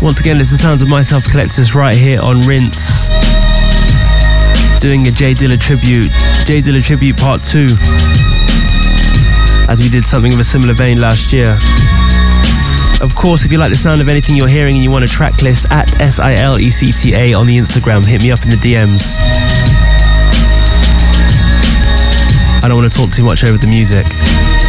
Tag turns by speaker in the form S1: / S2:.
S1: Once again, it's the sounds of myself, Collectus, right here on Rinse. Doing a Jay Dilla tribute, part 2. As we did something of a similar vein last year. Of course, if you like the sound of anything you're hearing and you want a track list, at SILECTA on the Instagram, hit me up in the DMs. I don't want to talk too much over the music.